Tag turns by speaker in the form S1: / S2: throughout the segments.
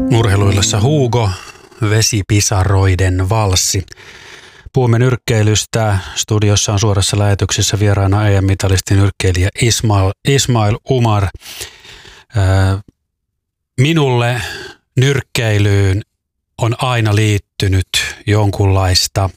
S1: Urheiluillassa Hugo, vesipisaroiden valssi. Puhumme nyrkkeilystä. Studiossa on suorassa lähetyksessä vieraana EM-mitalisti nyrkkeilijä Ismail Umar. Minulle nyrkkeilyyn on aina liittynyt jonkunlaista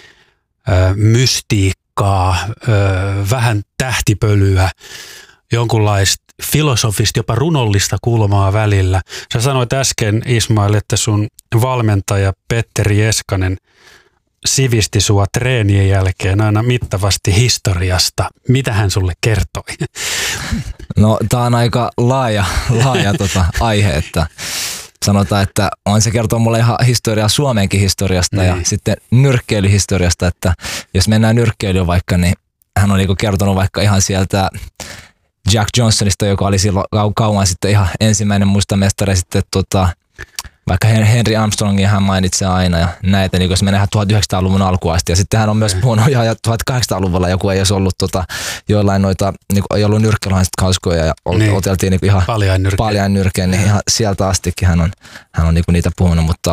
S1: mystiikkaa, vähän tähtipölyä, jonkunlaista filosofista, jopa runollista kulmaa välillä. Sä sanoit äsken, Ismail, että sun valmentaja Petteri Eskanen sivisti sua treenien jälkeen aina mittavasti historiasta. Mitä hän sulle kertoi?
S2: No, tää on aika laaja aihe, että sanotaan, että on se kertoo mulle ihan historiaa Suomenkin historiasta ja sitten nyrkkeilyhistoriasta, että jos mennään nyrkkeilyyn vaikka, niin hän on niinku kertonut vaikka ihan sieltä Jack Johnsonista, joka oli silloin kauan sitten ihan ensimmäinen muista mestari, sitten vaikka Henry Armstrongia hän mainitsee aina ja näitä, niin jos mennään 1900-luvun alkuun asti. Ja sitten hän on myös puhunut ihan 1800-luvulla, joku ei edes ollut joillain noita, niin ei ollut nyrkkeilyhauskoja ja oteltiin niin ihan paljain nyrkkeen, niin ihan sieltä astikin hän on niin niitä puhunut, mutta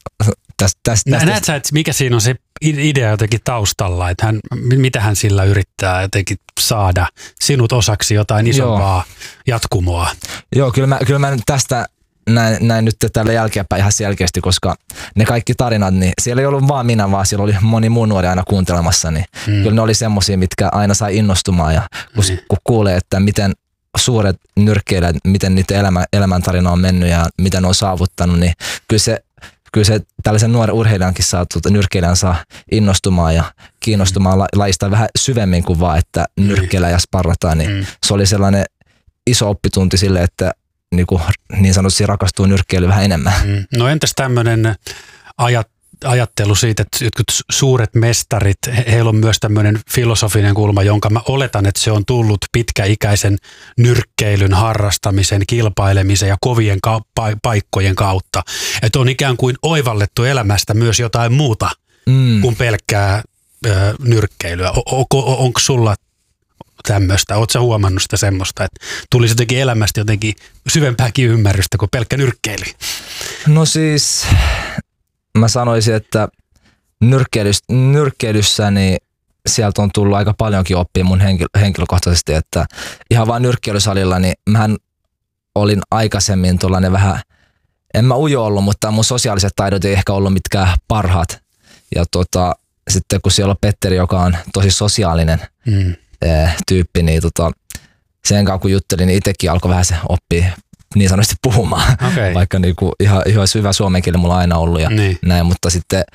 S1: näet sä, että mikä siinä on se idea jotenkin taustalla, että mitä hän sillä yrittää jotenkin saada sinut osaksi jotain isompaa jatkumoa?
S2: Joo, kyllä mä tästä näin nyt tällä jälkeenpäin ihan selkeästi, koska ne kaikki tarinat, niin siellä ei ollut vaan minä, vaan siellä oli moni muu nuori aina kuuntelemassa, niin kyllä ne oli semmosia, mitkä aina sai innostumaan ja kun kuulee, että miten suuret nyrkkeilijät, miten niiden elämäntarina on mennyt ja mitä ne on saavuttanut, niin kyllä se tällaisen nuoren urheilijankin nyrkkeilijän saa innostumaan ja kiinnostumaan lajista vähän syvemmin kuin vaan, että nyrkkeillä ja sparrataan, niin se oli sellainen iso oppitunti sille, että niin sanotusti rakastuu nyrkkeilyyn vähän enemmän.
S1: No entäs tämmöinen ajattelu siitä, että jotkut suuret mestarit, heillä on myös tämmöinen filosofinen kulma, jonka mä oletan, että se on tullut pitkäikäisen nyrkkeilyn harrastamisen, kilpailemisen ja kovien paikkojen kautta. Että on ikään kuin oivallettu elämästä myös jotain muuta kuin pelkkää nyrkkeilyä. Onko sulla tämmöistä? Ootko sä huomannut sitä semmoista, että tulisi jotenkin elämästä jotenkin syvempääkin ymmärrystä kuin pelkkä nyrkkeily?
S2: No siis mä sanoisin, että nyrkkeilyssä niin sieltä on tullut aika paljonkin oppia mun henkilökohtaisesti, että ihan vaan nyrkkeilysalilla, niin mähän olin aikaisemmin tuollainen vähän, en mä ujo ollut, mutta mun sosiaaliset taidot ei ehkä ollut mitkään parhaat. Ja sitten kun siellä on Petteri, joka on tosi sosiaalinen tyyppi, niin sen kanssa kun juttelin, niin itsekin alkoi vähän se oppia niin sanotusti puhumaan, vaikka niinku ihan hyvä suomen kieli mulla on aina ollut ja näin, mutta sitten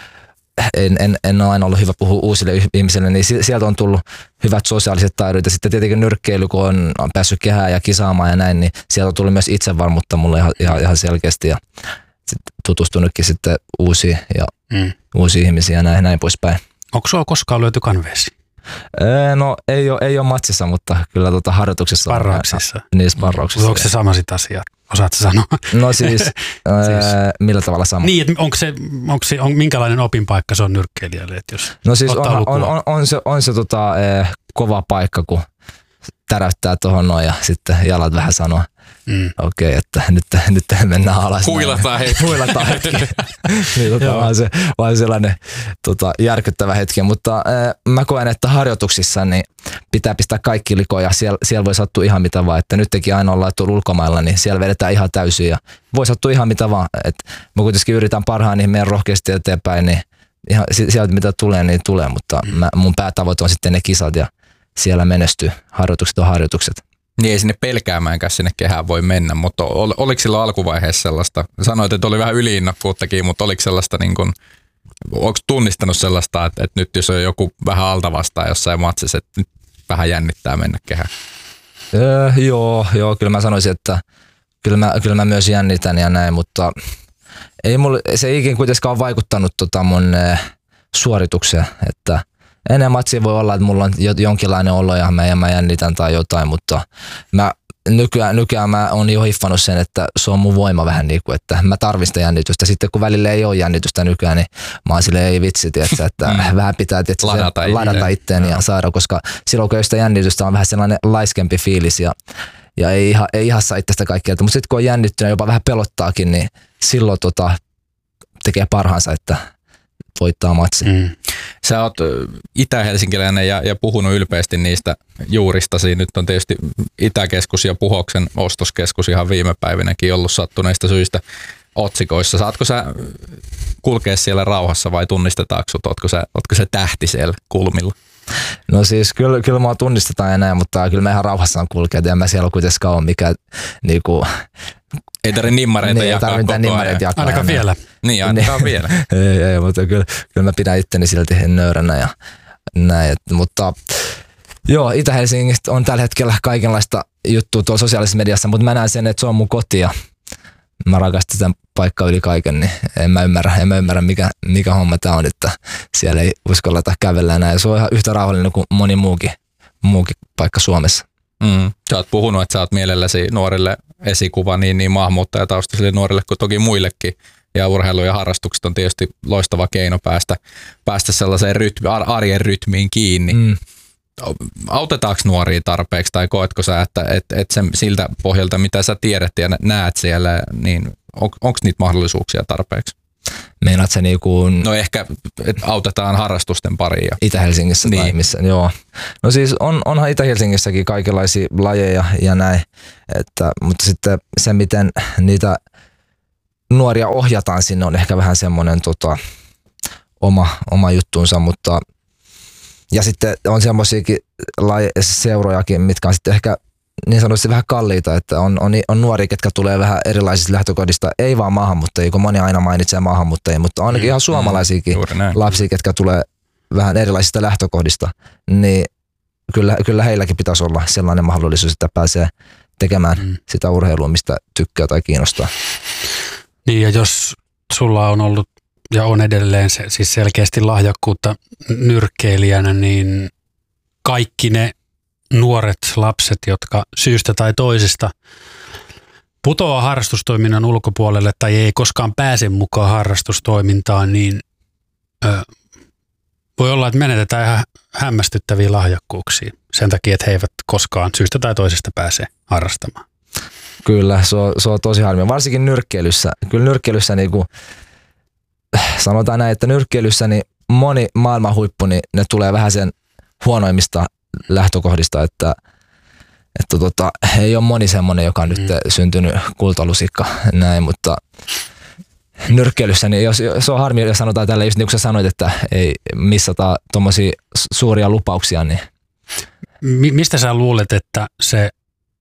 S2: en ole aina ollut hyvä puhua uusille ihmisille, niin sieltä on tullut hyvät sosiaaliset taidot ja sitten tietenkin nyrkkeily, kun on päässyt kehään ja kisaamaan ja näin, niin sieltä on tullut myös itsevarmuutta mulle ihan selkeästi ja sitten tutustunutkin sitten uusiin ihmisiä ja näin poispäin.
S1: Onko sua koskaan löyty kanveesi?
S2: No ei ole matsissa, mutta kyllä harjoituksessa.
S1: Sparrauksissa?
S2: Niin, sparrauksissa.
S1: Onko se sama sit asia? Osaatko sanoa?
S2: No siis, millä tavalla sama?
S1: Niin, että minkälainen opinpaikka se on nyrkkeilijälle? Että jos
S2: no siis on se kova paikka, kun täräyttää tuohon noin ja sitten jalat vähän sanoo. Okei, että nyt mennään alas.
S3: Huilataan
S2: hetki. Niin, vaan sellainen järkyttävä hetki, mutta mä koen, että harjoituksissa niin pitää pistää kaikki likoon ja siellä voi sattua ihan mitä vaan, että nytkin aina ollaan tuolla ulkomailla, niin siellä vedetään ihan täysin ja voi sattua ihan mitä vaan, että mä kuitenkin yritän parhaan niin menen rohkeasti eteenpäin, niin ihan sieltä mitä tulee, niin tulee, mutta mun päätavoite on sitten ne kisat ja siellä menestyy, harjoitukset on harjoitukset.
S3: Niin ei sinne pelkäämäänkään sinne kehään voi mennä, mutta oliko silloin alkuvaiheessa sellaista, sanoit, että oli vähän yliinnokkuuttakin, mutta oliko sellaista niin kuin, onko tunnistanut sellaista, että nyt jos on joku vähän alta vastaan jossain matsissa, että nyt vähän jännittää mennä kehään?
S2: Joo, kyllä mä sanoisin, että kyllä mä myös jännitän ja näin, mutta se ei ikinä kuitenkaan ole vaikuttanut mun suoritukseen, että ennen matsia voi olla, että mulla on jonkinlainen olo ja mä jännitän tai jotain, mutta nykyään mä oon jo hiffannut sen, että se on mun voima vähän niin kuin, että mä tarvitsen jännitystä. Sitten kun välillä ei ole jännitystä nykyään, niin mä oon silleen ei vitsi, että vähän pitää ladata itteen ja saada, koska silloin kun sitä jännitystä on vähän sellainen laiskempi fiilis ja ja ei ihan saa itsestä kaikkea. Mutta sitten kun on jännittynyt, jopa vähän pelottaakin, niin silloin tekee parhaansa, että voittaa matsin.
S3: Sä oot itä-helsinkiläinen ja puhunut ylpeästi niistä juuristasi. Nyt on tietysti Itäkeskus ja Puhoksen ostoskeskus ihan viime päivinäkin ollut sattuneista syistä otsikoissa. Saatko sä kulkea siellä rauhassa vai tunnistetaanko sut? Ootko sä tähti siellä kulmilla?
S2: No siis kyllä mua tunnistetaan enää, mutta kyllä mä ihan rauhassaan kulkea. En mä siellä kuitenkaan ole mikä niinku...
S3: Ei tarvitse nimmareita jakaa koko ajan.
S1: Ainakaan vielä.
S3: Niin, ainakaan vielä.
S2: Ei, mutta kyllä mä pidän itteni silti nöyränä ja näin. Mutta joo, Itä-Helsingistä on tällä hetkellä kaikenlaista juttua tuolla sosiaalisessa mediassa, mutta mä näen sen, että se on mun koti ja mä rakastan sitä paikkaa yli kaiken, niin en mä ymmärrä mikä homma tää on, että siellä ei uskalleta kävellä enää. Ja se on ihan yhtä rauhallinen kuin moni muukin paikka Suomessa.
S3: Sä oot puhunut, että sä oot mielelläsi nuorille esikuva niin maahanmuuttajataustaisille nuorille kuin toki muillekin. Ja urheilu ja harrastukset on tietysti loistava keino päästä sellaiseen arjen rytmiin kiinni. Autetaanko nuoria tarpeeksi tai koetko sä, että sen, siltä pohjalta mitä sä tiedät ja näet siellä, niin onko niitä mahdollisuuksia tarpeeksi?
S2: Meinaat se niinku...
S3: No ehkä, että autetaan harrastusten pariin.
S2: Itä-Helsingissä
S3: niin.
S2: Tai missä, joo. No siis onhan Itä-Helsingissäkin kaikenlaisia lajeja ja näin, mutta sitten se miten niitä nuoria ohjataan sinne on ehkä vähän semmoinen oma juttuunsa, mutta ja sitten on semmoisiakin seurojakin, mitkä on sitten ehkä niin sanotusti vähän kalliita, että on nuoria, ketkä tulee vähän erilaisista lähtökohdista, ei vaan maahanmuuttajia, kun moni aina mainitsee maahanmuuttajia, mutta ainakin ihan suomalaisiakin lapsia, ketkä tulee vähän erilaisista lähtökohdista, niin kyllä heilläkin pitäisi olla sellainen mahdollisuus, että pääsee tekemään sitä urheilua, mistä tykkää tai kiinnostaa.
S1: Niin ja jos sulla on ollut ja on edelleen siis selkeästi lahjakkuutta nyrkkeilijänä, niin kaikki ne nuoret lapset, jotka syystä tai toisesta putoaa harrastustoiminnan ulkopuolelle tai ei koskaan pääse mukaan harrastustoimintaan, niin voi olla, että menetetään ihan hämmästyttäviä lahjakkuuksia sen takia, että he eivät koskaan syystä tai toisesta pääse harrastamaan.
S2: Kyllä, se on tosi harmi. Varsinkin nyrkkeilyssä. Kyllä nyrkkeilyssä niinku, sanotaan näin, että nyrkkeilyssä niin moni maailman huippu, niin ne tulee vähän sen huonoimmista lähtökohdista, että ei ole moni semmoinen, joka on nyt syntynyt kultalusikka näin, mutta nyrkkeilyssä, niin jos se on harmi, jos sanotaan tällä, just niin kuin sä sanoit, että ei missata tommosia suuria lupauksia, niin...
S1: Mistä sä luulet, että se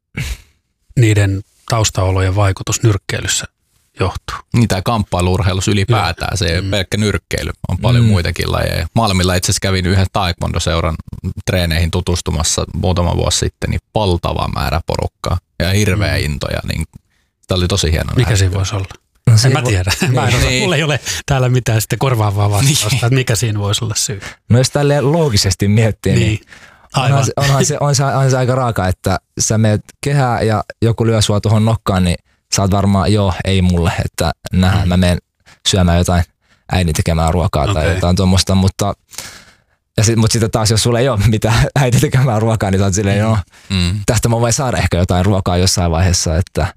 S1: niiden taustaolojen vaikutus nyrkkeilyssä johtuu?
S3: Niin tämä kamppailu-urheilus ylipäätään, se ei ole pelkkä nyrkkeily, on paljon muitakin lajeja. Malmilla itse asiassa kävin yhden taekwondo-seuran treeneihin tutustumassa muutama vuosi sitten, niin valtava määrä porukkaa ja hirveä intoja, niin tämä oli tosi hieno.
S1: Mikä siinä voisi olla?
S2: No,
S1: en mä tiedä. Mulla ei ole täällä mitään sitten korvaavaa vastausta, että mikä siinä voisi olla syy.
S2: No jos tälleen loogisesti miettii, niin onhan se aika raaka, että sä menet kehää ja joku lyö sua tuohon nokkaan, niin sä oot varmaan, ei mulle, että mä menen syömään jotain äidin tekemään ruokaa tai jotain tuommoista, mutta sitten taas, jos sulla ei ole mitään äidin tekemään ruokaa, niin sä oot silleen, tästä mä voin saada ehkä jotain ruokaa jossain vaiheessa, että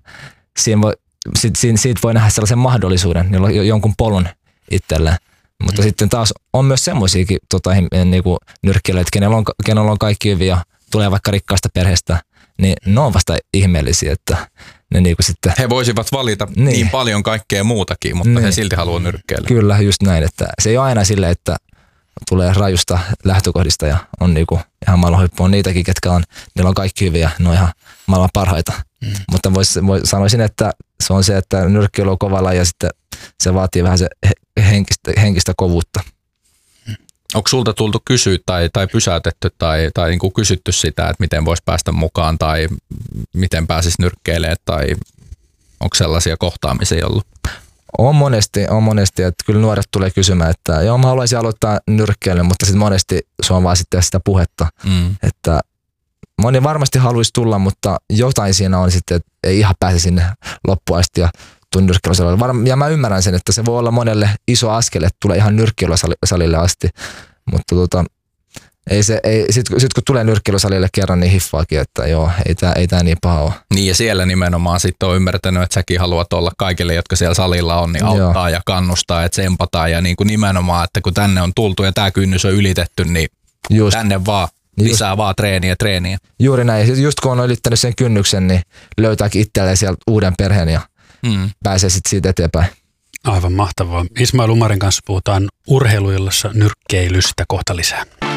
S2: siitä voi nähdä sellaisen mahdollisuuden, jonkun polun itselleen. Mutta sitten taas on myös semmoisiakin niinku nyrkkeilyitä, kenellä on kaikki hyviä ja tulee vaikka rikkaasta perheestä, niin ne on vasta ihmeellisiä, että ne niinku sitten...
S3: He voisivat valita niin paljon kaikkea muutakin, mutta he silti haluaa nyrkkeillä.
S2: Kyllä, just näin, että se ei ole aina silleen, että tulee rajusta lähtökohdista ja on niinku ihan maailman huippu. On niitäkin, ketkä niillä on kaikki hyviä, ne on ihan maailman parhaita. Mutta sanoisin, että se on se, että nyrkkeily on kova laji ja sitten se vaatii vähän se henkistä kovuutta.
S3: Onko sulta tultu kysyä tai pysäytetty tai niin kuin kysytty sitä, että miten voisi päästä mukaan tai miten pääsisi nyrkkeilemään tai onko sellaisia kohtaamisia ollut?
S2: On monesti, että kyllä nuoret tulee kysymään, että joo mä haluaisin aloittaa nyrkkeilyn, mutta sitten monesti se on vaan sitten sitä puhetta, että moni varmasti haluaisi tulla, mutta jotain siinä on sitten, että ei ihan pääse sinne loppuun asti ja tuu nyrkkeilysalille. Ja mä ymmärrän sen, että se voi olla monelle iso askel, että tulee ihan nyrkkeilysalille asti, mutta Sitten kun tulee nyrkkeilysalille kerran, niin hiffaakin, että joo, ei tää niin paha ole.
S3: Niin ja siellä nimenomaan sitten on ymmärtänyt, että säkin haluat olla kaikille, jotka siellä salilla on, niin auttaa ja kannustaa ja tsempataan ja niin kuin nimenomaan, että kun tänne on tultu ja tämä kynnys on ylitetty, niin tänne vaan lisää vaan treeniä.
S2: Juuri näin. Ja just kun on ylittänyt sen kynnyksen, niin löytääkin itselleen sieltä uuden perheen ja pääsee sitten siitä eteenpäin.
S1: Aivan mahtavaa. Ismail Umarin kanssa puhutaan urheiluillassa nyrkkeilystä kohta lisää.